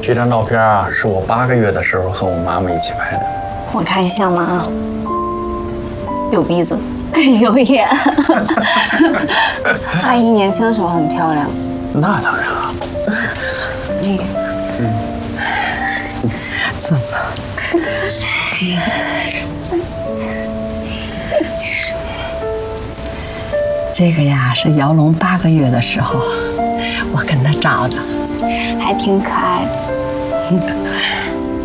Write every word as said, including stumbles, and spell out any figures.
这张照片啊，是我八个月的时候和我妈妈一起拍的。 我看像吗？啊，有鼻子，有眼。阿姨年轻的时候很漂亮。 那当然了。 哎， 嗯， 坐坐。这个呀是姚龙八个月的时候，我跟他照的， 还挺可爱的。